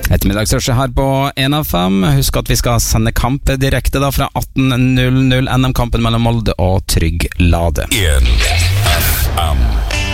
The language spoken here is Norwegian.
Ettermiddagsrushet her på 1FM. Husk at vi skal sende kamp direkte da fra 18.00 NM-kampen mellom Molde og Trygg Lade. 1FM